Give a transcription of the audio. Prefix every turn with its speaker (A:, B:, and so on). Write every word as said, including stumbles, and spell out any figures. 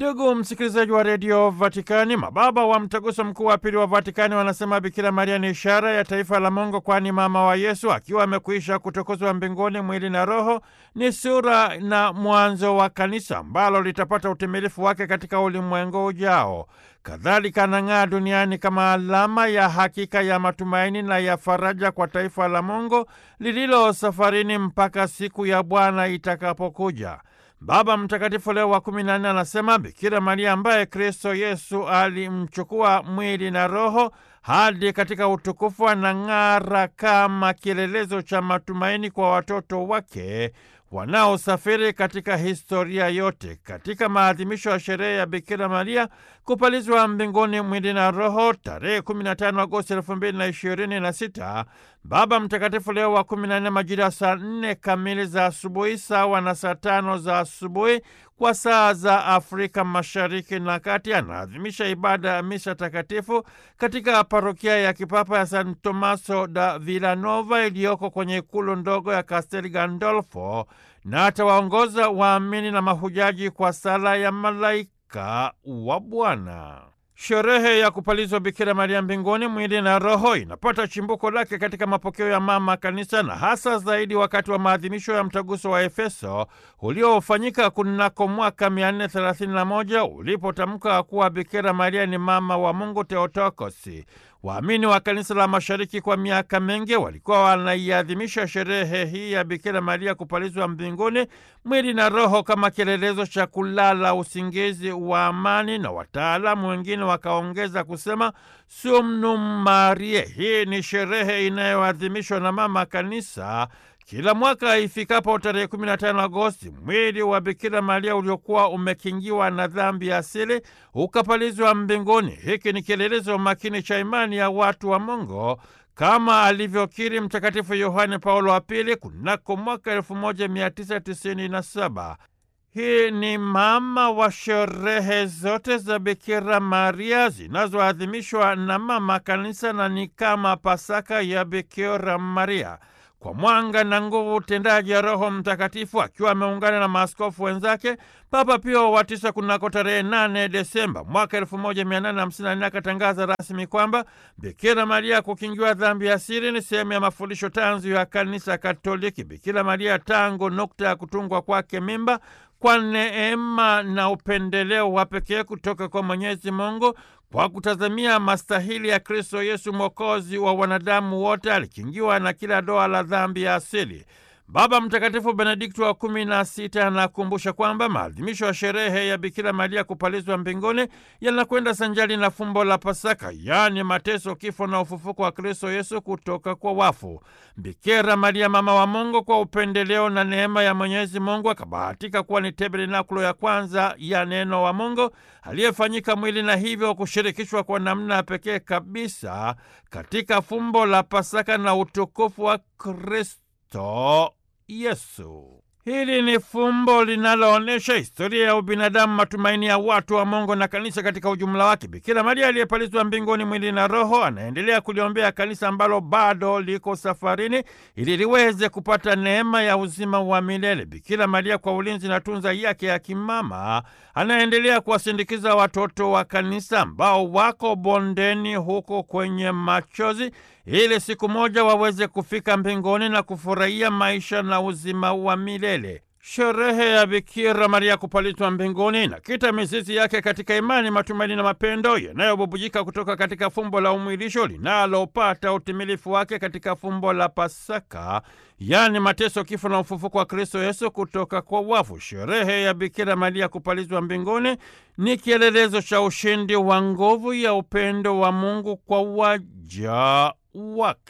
A: Ndugu msikilizaji wa redio Vatikani, mababa wa mtaguso mkuu wa pili wa Vatikani wanasema Bikira Maria ni ishara ya taifa la Mungu, kwani mama wa Yesu akiwa amekwisha kutukuzwa mbinguni mwili na roho ni sura na mwanzo wa kanisa ambalo litapata utimilifu wake katika ulimwengu ujao. Kadhalika anang'aa duniani kama alama ya hakika ya matumaini na ya faraja kwa taifa la Mungu lililo safarini mpaka siku ya Bwana itakapokuja. Baba Mtakatifu Leo wa kumi na nne anasema Bikira Maria ambaye Kristo Yesu alimchukua mwili na roho hadi katika utukufu anang'ara kama kielelezo cha matumaini kwa watoto wake wanaosafiri katika historia yote. Katika maadhimisho ya sherehe ya Bikira Maria kupalizwa mbinguni mwili na roho tarehe kumi na tano Agosti elfu mbili na ishirini na sita, Baba Mtakatifu Leo wa kumi na nne majira saa nne kamili za asubuhi sawa na saa tano za asubuhi kwa saa za Afrika Mashariki na Kati anaadhimisha ibada ya misa takatifu katika parokia ya kipapa ya San Tomaso da Villanova iliyoko kwenye ikulu ndogo ya Castel Gandolfo, na atawaongoza waamini na mahujaji kwa sala ya malaika wa Bwana. Sherehe ya kupalizwa Bikira Maria mbinguni mwili na roho inapata chimbuko lake katika mapokeo ya mama kanisa, na hasa zaidi wakati wa maadhimisho ya mtaguso wa Efeso uliofanyika kunako mwaka mia nne thelathini na moja ulipotamka kuwa Bikira Maria ni mama wa Mungu Theotokosi. Waamini wa kanisa la Mashariki kwa miaka mingi walikuwa wanaiadhimisha sherehe hii ya Bikira Maria kupalizwa mbinguni mwili na roho kama kielelezo cha kulala usingizi wa amani, na wataalamu wengine wakaongeza kusema Sumnum Mariae. Hii ni sherehe inayoadhimishwa na mama kanisa kila mwaka ifikapo tarehe kumi na tano Agosti. Mwili wa Bikira Maria uliokuwa umekingiwa na dhambi asili ukapalizwa mbinguni. Hiki ni kielelezo makini cha imani ya watu wa Mungu kama alivyokiri Mtakatifu Yohane Paulo wa Pili kunako mwaka elfu moja mia tisa tisini na saba. Hii ni mama wa sherehe zote za Bikira Maria zinazoadhimishwa na mama kanisa na ni kama Pasaka ya Bikira Maria. Kwa mwanga na nguvu utendaji ya Roho Mtakatifu akiwa ameungana na maaskofu wenzake, Papa Pio wa tisa kunako tarehe nane Desemba mwaka elfu moja mia nane hamsini na nne akatangaza rasmi kwamba Bikira Maria kukingiwa dhambi ya siri ni sehemu ya mafundisho tanzu ya Kanisa Katoliki. Bikira Maria tangu nukta ya kutungwa kwake mimba kwa neema na upendeleo wa pekee kutoka kwa Mwenyezi Mungu, kwa kutazamia mastahili ya Kristo Yesu Mwokozi wa wanadamu wote, alikingiwa na kila doa la dhambi ya asili. Baba Mtakatifu Benedikto wa kumi na sita anakumbusha kwamba maadhimisho ya sherehe ya Bikira Maria kupalizwa mbinguni yanakwenda sanjali na fumbo la Pasaka, yaani mateso, kifo na ufufuko wa Kristo Yesu kutoka kwa wafu. Bikira Maria mama wa Mungu kwa upendeleo na neema ya Mwenyezi Mungu akabahatika kuwa ni tabernakulo ya kwanza ya neno wa Mungu aliyefanyika mwili, na hivyo kushirikishwa kwa namna pekee kabisa katika fumbo la Pasaka na utukufu wa Kristo Yesu. Hili ni fumbo linaloonyesha historia ya ubinadamu, matumaini ya watu wa Mungu na kanisa katika ujumla wake. Bikira Maria aliyepalizwa mbinguni mwili na roho anaendelea kuliombea kanisa ambalo bado liko safarini ili liweze kupata neema ya uzima wa milele. Bikira Maria kwa ulinzi na tunza yake ya kimama anaendelea kuwasindikiza watoto wa kanisa ambao wako bondeni huko kwenye machozi, ili siku moja waweze kufika mbinguni na kufurahia maisha na uzima wa milele. Sherehe ya Bikira Maria kupalizwa mbinguni inakita mizizi yake katika imani, matumaini na mapendo yanayobubujika kutoka katika fumbo la umwilisho linalopata utimilifu wake katika fumbo la Pasaka, yaani mateso, kifo na ufufuko wa Kristo Yesu kutoka kwa wafu. Sherehe ya Bikira Maria kupalizwa mbinguni ni kielelezo cha ushindi wa nguvu ya upendo wa Mungu kwa waja wake.